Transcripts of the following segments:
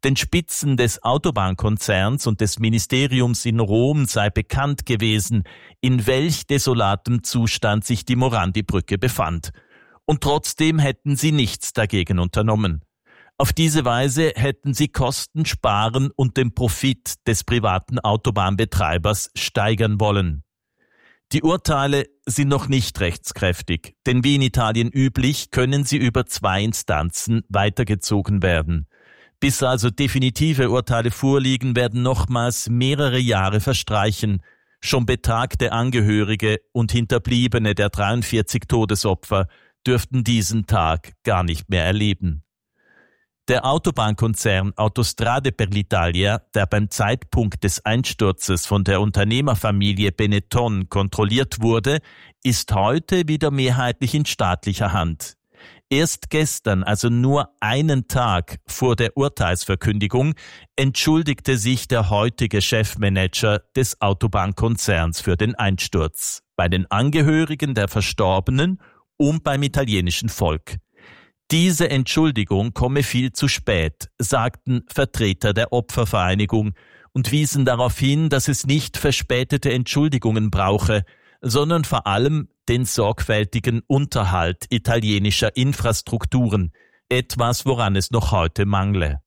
den Spitzen des Autobahnkonzerns und des Ministeriums in Rom sei bekannt gewesen, in welch desolatem Zustand sich die Morandi-Brücke befand. Und trotzdem hätten sie nichts dagegen unternommen. Auf diese Weise hätten sie Kosten sparen und den Profit des privaten Autobahnbetreibers steigern wollen. Die Urteile sind noch nicht rechtskräftig, denn wie in Italien üblich können sie über 2 Instanzen weitergezogen werden. Bis also definitive Urteile vorliegen, werden nochmals mehrere Jahre verstreichen. Schon betagte Angehörige und Hinterbliebene der 43 Todesopfer dürften diesen Tag gar nicht mehr erleben. Der Autobahnkonzern Autostrade per l'Italia, der beim Zeitpunkt des Einsturzes von der Unternehmerfamilie Benetton kontrolliert wurde, ist heute wieder mehrheitlich in staatlicher Hand. Erst gestern, also nur einen Tag vor der Urteilsverkündigung, entschuldigte sich der heutige Chefmanager des Autobahnkonzerns für den Einsturz, bei den Angehörigen der Verstorbenen und beim italienischen Volk. Diese Entschuldigung komme viel zu spät, sagten Vertreter der Opfervereinigung und wiesen darauf hin, dass es nicht verspätete Entschuldigungen brauche, sondern vor allem den sorgfältigen Unterhalt italienischer Infrastrukturen, etwas, woran es noch heute mangle.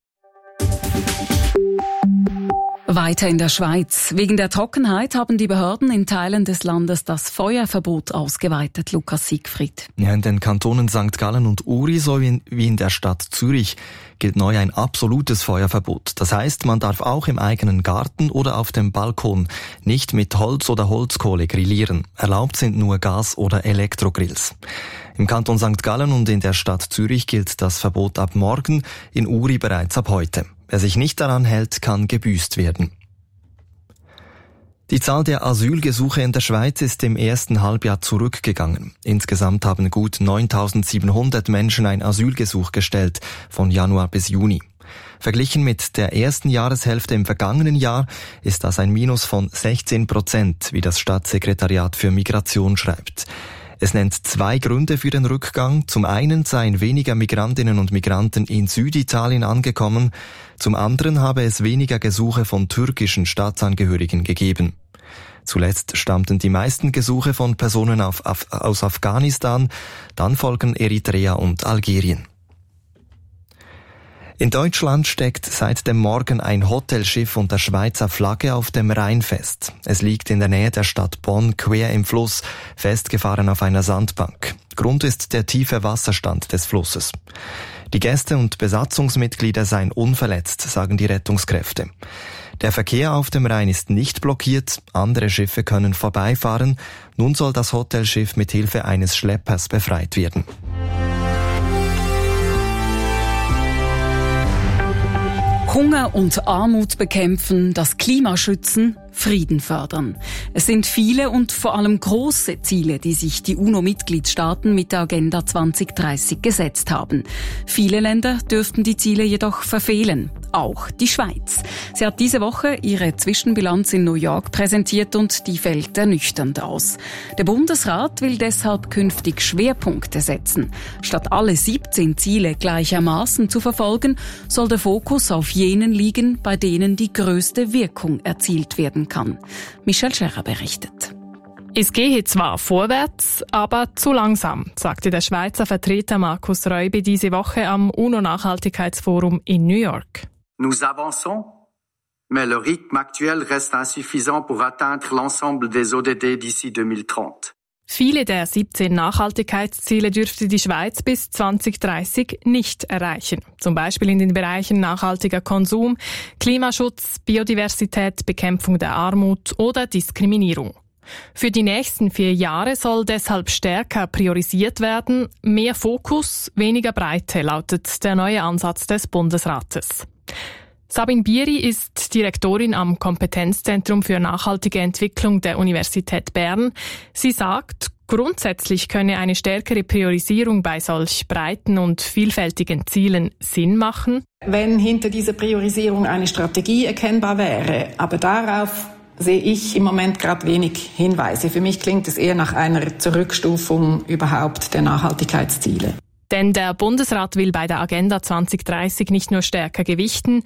Weiter in der Schweiz. Wegen der Trockenheit haben die Behörden in Teilen des Landes das Feuerverbot ausgeweitet. Lukas Siegfried. Ja, in den Kantonen St. Gallen und Uri sowie in der Stadt Zürich gilt neu ein absolutes Feuerverbot. Das heißt, man darf auch im eigenen Garten oder auf dem Balkon nicht mit Holz oder Holzkohle grillieren. Erlaubt sind nur Gas- oder Elektrogrills. Im Kanton St. Gallen und in der Stadt Zürich gilt das Verbot ab morgen, in Uri bereits ab heute. Wer sich nicht daran hält, kann gebüßt werden. Die Zahl der Asylgesuche in der Schweiz ist im ersten Halbjahr zurückgegangen. Insgesamt haben gut 9.700 Menschen ein Asylgesuch gestellt, von Januar bis Juni. Verglichen mit der ersten Jahreshälfte im vergangenen Jahr ist das ein Minus von 16%, wie das Staatssekretariat für Migration schreibt. Es nennt 2 Gründe für den Rückgang. Zum einen seien weniger Migrantinnen und Migranten in Süditalien angekommen. Zum anderen habe es weniger Gesuche von türkischen Staatsangehörigen gegeben. Zuletzt stammten die meisten Gesuche von Personen aus Afghanistan. Dann folgen Eritrea und Algerien. In Deutschland steckt seit dem Morgen ein Hotelschiff unter Schweizer Flagge auf dem Rhein fest. Es liegt in der Nähe der Stadt Bonn, quer im Fluss, festgefahren auf einer Sandbank. Grund ist der tiefe Wasserstand des Flusses. Die Gäste und Besatzungsmitglieder seien unverletzt, sagen die Rettungskräfte. Der Verkehr auf dem Rhein ist nicht blockiert, andere Schiffe können vorbeifahren. Nun soll das Hotelschiff mit Hilfe eines Schleppers befreit werden. Hunger und Armut bekämpfen, das Klima schützen, Frieden fördern. Es sind viele und vor allem große Ziele, die sich die UNO-Mitgliedstaaten mit der Agenda 2030 gesetzt haben. Viele Länder dürften die Ziele jedoch verfehlen. Auch die Schweiz. Sie hat diese Woche ihre Zwischenbilanz in New York präsentiert und die fällt ernüchternd aus. Der Bundesrat will deshalb künftig Schwerpunkte setzen. Statt alle 17 Ziele gleichermaßen zu verfolgen, soll der Fokus auf jenen liegen, bei denen die größte Wirkung erzielt werden kann. Michelle Scherrer berichtet. Es gehe zwar vorwärts, aber zu langsam, sagte der Schweizer Vertreter Markus Räubi diese Woche am UNO-Nachhaltigkeitsforum in New York. Nous avançons, mais le rythme actuel reste insuffisant pour atteindre l'ensemble des ODD d'ici 2030. Viele der 17 Nachhaltigkeitsziele dürfte die Schweiz bis 2030 nicht erreichen. Zum Beispiel in den Bereichen nachhaltiger Konsum, Klimaschutz, Biodiversität, Bekämpfung der Armut oder Diskriminierung. Für die nächsten 4 Jahre soll deshalb stärker priorisiert werden. Mehr Fokus, weniger Breite lautet der neue Ansatz des Bundesrates. Sabine Bieri ist Direktorin am Kompetenzzentrum für nachhaltige Entwicklung der Universität Bern. Sie sagt, grundsätzlich könne eine stärkere Priorisierung bei solch breiten und vielfältigen Zielen Sinn machen. Wenn hinter dieser Priorisierung eine Strategie erkennbar wäre, aber darauf sehe ich im Moment gerade wenig Hinweise. Für mich klingt es eher nach einer Zurückstufung überhaupt der Nachhaltigkeitsziele. Denn der Bundesrat will bei der Agenda 2030 nicht nur stärker gewichten,